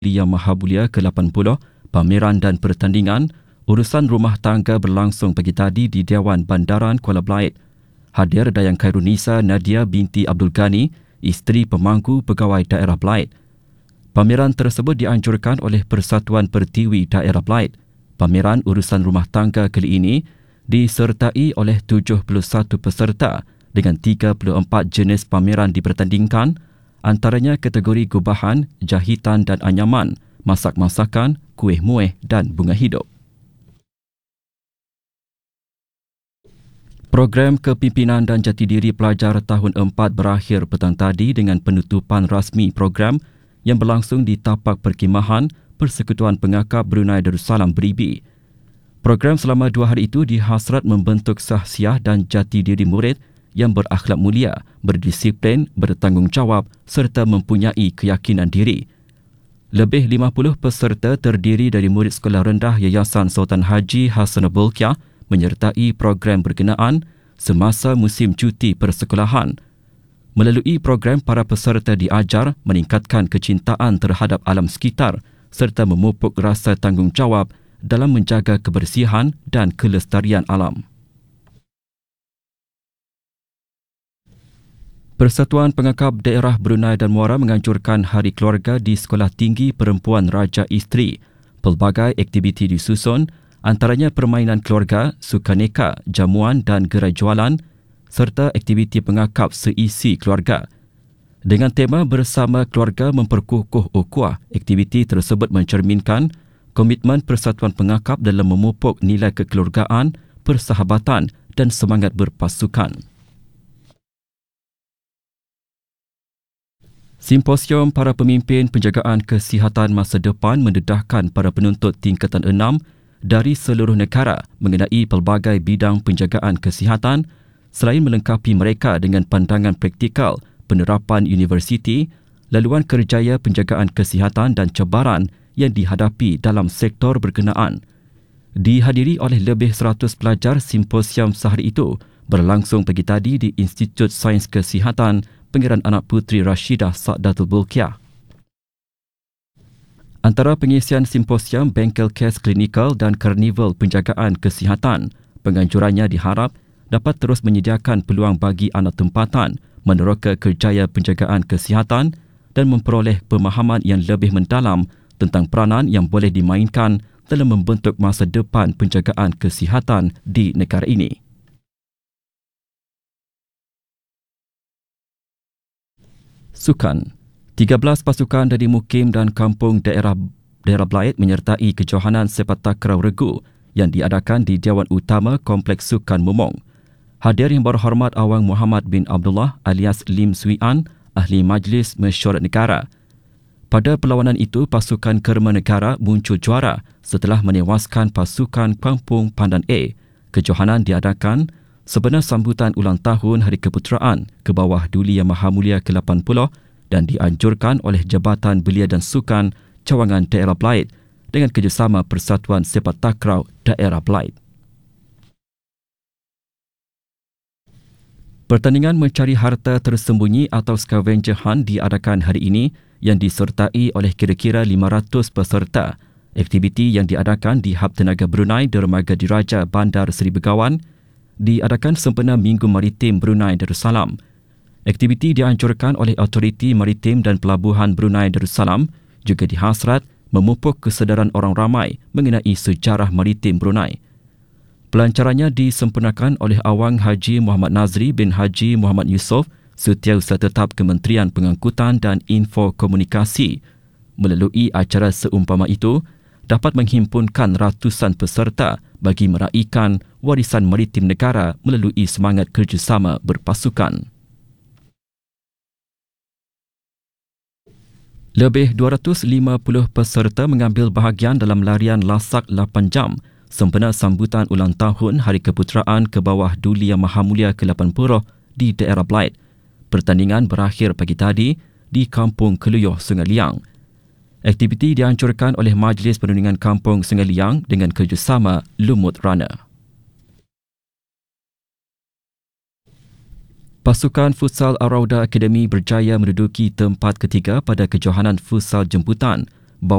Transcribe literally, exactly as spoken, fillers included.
Yang Maha Mulia ke lapan puluh, pameran dan pertandingan urusan rumah tangga berlangsung pagi tadi di Dewan Bandaran Kuala Belait. Hadir Dayang Khairunisa Nadia binti Abdul Ghani, isteri pemangku pegawai daerah Belait. Pameran tersebut dianjurkan oleh Persatuan Pertiwi Daerah Belait. Pameran urusan rumah tangga kali ini disertai oleh tujuh puluh satu peserta dengan tiga puluh empat jenis pameran dipertandingkan, antaranya kategori gubahan, jahitan dan anyaman, masak-masakan, kuih muih dan bunga hidup. Program Kepimpinan dan Jati Diri Pelajar Tahun empat berakhir petang tadi dengan penutupan rasmi program yang berlangsung di tapak perkhidmatan Persekutuan Pengakap Brunei Darussalam Beribi. Program selama dua hari itu dihasrat membentuk sahsiah dan jati diri murid yang berakhlak mulia, berdisiplin, bertanggungjawab serta mempunyai keyakinan diri. Lebih lima puluh peserta terdiri dari murid sekolah rendah Yayasan Sultan Haji Hassanul Bolkiah menyertai program berkenaan semasa musim cuti persekolahan. Melalui program, para peserta diajar meningkatkan kecintaan terhadap alam sekitar serta memupuk rasa tanggungjawab dalam menjaga kebersihan dan kelestarian alam. Persatuan Pengakap Daerah Brunei dan Muara menganjurkan Hari Keluarga di Sekolah Tinggi Perempuan Raja Isteri. Pelbagai aktiviti disusun, antaranya permainan keluarga, sukaneka, jamuan dan gerai jualan serta aktiviti pengakap seisi keluarga. Dengan tema Bersama Keluarga Memperkukuh Ukhuwah, aktiviti tersebut mencerminkan komitmen Persatuan Pengakap dalam memupuk nilai kekeluargaan, persahabatan dan semangat berpasukan. Simposium Para Pemimpin Penjagaan Kesihatan Masa Depan mendedahkan para penuntut tingkatan enam dari seluruh negara mengenai pelbagai bidang penjagaan kesihatan selain melengkapi mereka dengan pandangan praktikal penerapan universiti, laluan kerjaya penjagaan kesihatan dan cabaran yang dihadapi dalam sektor berkenaan. Dihadiri oleh lebih seratus pelajar, simposium sehari itu berlangsung pagi tadi di Institut Sains Kesihatan Pangeran Anak Puteri Rashidah Sa'datul Bolkiah. Antara pengisian simposium, bengkel kes klinikal dan karnival penjagaan kesihatan, penganjurannya diharap dapat terus menyediakan peluang bagi anak tempatan meneroka kerjaya penjagaan kesihatan dan memperoleh pemahaman yang lebih mendalam tentang peranan yang boleh dimainkan dalam membentuk masa depan penjagaan kesihatan di negara ini. Sukan. tiga belas pasukan dari mukim dan kampung daerah daerah Belait menyertai kejohanan sepak takraw regu yang diadakan di Dewan Utama Kompleks Sukan Mumong. Hadir yang berhormat Awang Muhammad bin Abdullah alias Lim Swee An, Ahli Majlis Mesyuarat Negara. Pada perlawanan itu, pasukan Kerma Negara muncul juara setelah menewaskan pasukan Kampung Pandan A. Kejohanan diadakan sebenar sambutan ulang tahun Hari Keputeraan ke bawah Duli Yang Maha Mulia ke lapan puluh dan dianjurkan oleh Jabatan Belia dan Sukan Cawangan Daerah Belait dengan kerjasama Persatuan Sepak Takraw Daerah Belait. Pertandingan mencari harta tersembunyi atau scavenger hunt diadakan hari ini yang disertai oleh kira-kira lima ratus peserta. Aktiviti yang diadakan di Hub Tenaga Brunei Dermaga Diraja Bandar Seri Begawan diadakan sempena Minggu Maritim Brunei Darussalam. Aktiviti dianjurkan oleh Autoriti Maritim dan Pelabuhan Brunei Darussalam juga dihasrat memupuk kesedaran orang ramai mengenai sejarah maritim Brunei. Pelancarannya disempurnakan oleh Awang Haji Muhammad Nazri bin Haji Muhammad Yusof, Setiausaha Tetap Kementerian Pengangkutan dan Infokomunikasi. Melalui acara seumpama itu, dapat menghimpunkan ratusan peserta bagi meraihkan warisan maritim negara melalui semangat kerjasama berpasukan. Lebih dua ratus lima puluh peserta mengambil bahagian dalam larian lasak lapan jam sempena sambutan ulang tahun Hari Keputeraan ke bawah Duli Yang Maha Mulia ke lapan puluh di daerah Belait. Pertandingan berakhir pagi tadi di Kampung Keluyuh, Sungai Liang. Aktiviti dianjurkan oleh Majlis Perundingan Kampung Sungai Liang dengan kerjasama Lumut Runner. Pasukan Futsal Arauda Akademi berjaya menduduki tempat ketiga pada kejohanan futsal jemputan